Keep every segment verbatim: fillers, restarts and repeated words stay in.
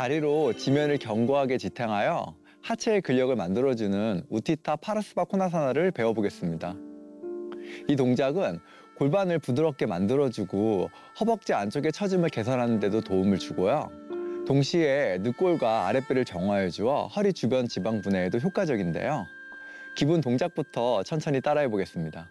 다리로 지면을 견고하게 지탱하여 하체의 근력을 만들어주는 우티타 파르스바 코나사나를 배워보겠습니다. 이 동작은 골반을 부드럽게 만들어주고 허벅지 안쪽의 처짐을 개선하는 데도 도움을 주고요. 동시에 늑골과 아랫배를 정화해 주어 허리 주변 지방 분해에도 효과적인데요. 기본 동작부터 천천히 따라해 보겠습니다.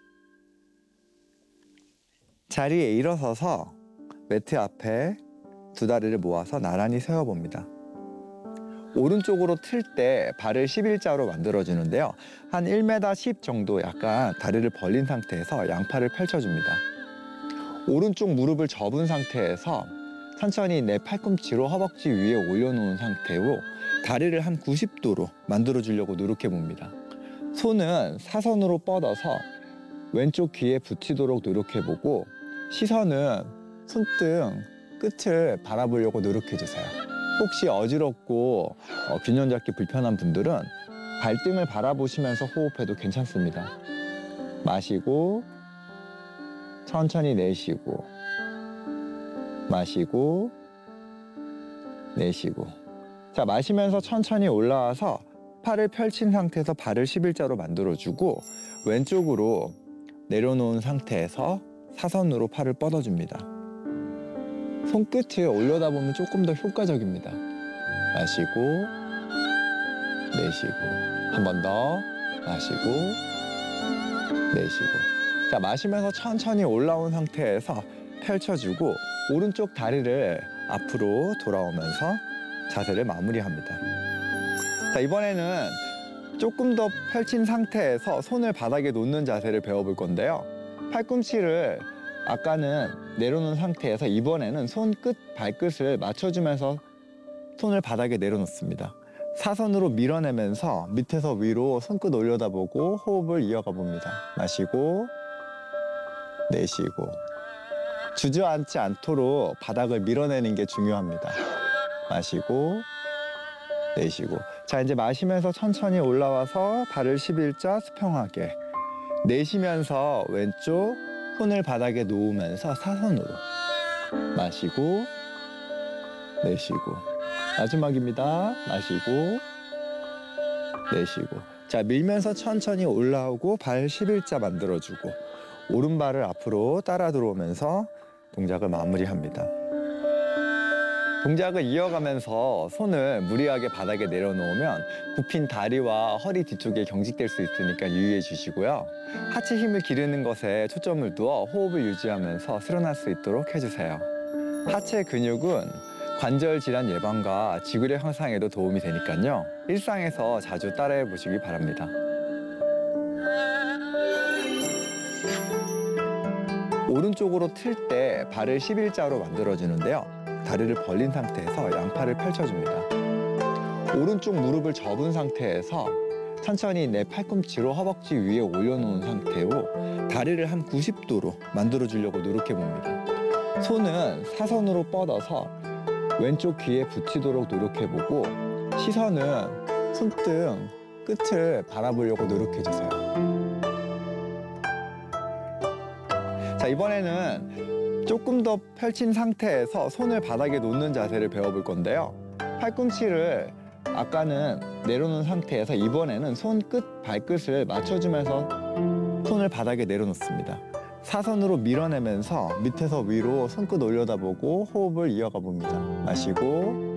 자리에 일어서서 매트 앞에 두 다리를 모아서 나란히 세워봅니다. 오른쪽으로 틀 때 발을 십일자로 만들어주는데요. 한 일 미터 십 정도 약간 다리를 벌린 상태에서 양팔을 펼쳐줍니다. 오른쪽 무릎을 접은 상태에서 천천히 내 팔꿈치로 허벅지 위에 올려놓은 상태로 다리를 한 구십 도로 만들어주려고 노력해봅니다. 손은 사선으로 뻗어서 왼쪽 귀에 붙이도록 노력해보고 시선은 손등 끝을 바라보려고 노력해주세요. 혹시 어지럽고 어, 균형 잡기 불편한 분들은 발등을 바라보시면서 호흡해도 괜찮습니다. 마시고 천천히 내쉬고 마시고 내쉬고. 자, 마시면서 천천히 올라와서 팔을 펼친 상태에서 발을 십일자로 만들어주고 왼쪽으로 내려놓은 상태에서 사선으로 팔을 뻗어줍니다. 손끝을 올려다 보면 조금 더 효과적입니다. 마시고 내쉬고 한 번 더 마시고 내쉬고. 자, 마시면서 천천히 올라온 상태에서 펼쳐주고 오른쪽 다리를 앞으로 돌아오면서 자세를 마무리합니다. 자, 이번에는 조금 더 펼친 상태에서 손을 바닥에 놓는 자세를 배워볼 건데요. 팔꿈치를 아까는 내려놓은 상태에서 이번에는 손끝, 발끝을 맞춰주면서 손을 바닥에 내려놓습니다. 사선으로 밀어내면서 밑에서 위로 손끝 올려다보고 호흡을 이어가 봅니다. 마시고 내쉬고. 주저앉지 않도록 바닥을 밀어내는 게 중요합니다. 마시고 내쉬고. 자, 이제 마시면서 천천히 올라와서 발을 십일자 수평하게. 내쉬면서 왼쪽 손을 바닥에 놓으면서 사선으로 마시고 내쉬고. 마지막입니다. 마시고 내쉬고. 자, 밀면서 천천히 올라오고 발 십일자 만들어주고 오른발을 앞으로 따라 들어오면서 동작을 마무리합니다. 동작을 이어가면서 손을 무리하게 바닥에 내려놓으면 굽힌 다리와 허리 뒤쪽에 경직될 수 있으니까 유의해 주시고요. 하체 힘을 기르는 것에 초점을 두어 호흡을 유지하면서 수련할 수 있도록 해주세요. 하체 근육은 관절 질환 예방과 지구력 향상에도 도움이 되니까요. 일상에서 자주 따라해 보시기 바랍니다. 오른쪽으로 틀 때 발을 십일자로 만들어주는데요. 다리를 벌린 상태에서 양팔을 펼쳐줍니다. 오른쪽 무릎을 접은 상태에서 천천히 내 팔꿈치로 허벅지 위에 올려놓은 상태로 다리를 한 구십 도로 만들어주려고 노력해봅니다. 손은 사선으로 뻗어서 왼쪽 귀에 붙이도록 노력해보고 시선은 손등 끝을 바라보려고 노력해주세요. 자, 이번에는 조금 더 펼친 상태에서 손을 바닥에 놓는 자세를 배워볼 건데요. 팔꿈치를 아까는 내려놓은 상태에서 이번에는 손끝, 발끝을 맞춰주면서 손을 바닥에 내려놓습니다. 사선으로 밀어내면서 밑에서 위로 손끝 올려다보고 호흡을 이어가 봅니다. 마시고